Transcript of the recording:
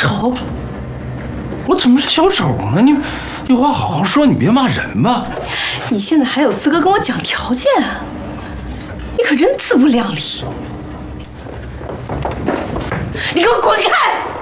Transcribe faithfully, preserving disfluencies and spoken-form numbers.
丑？ 我怎么是小丑呢？你有话好好说，你别骂人嘛。 你现在还有资格跟我讲条件啊？你可真自不量力！你给我滚开！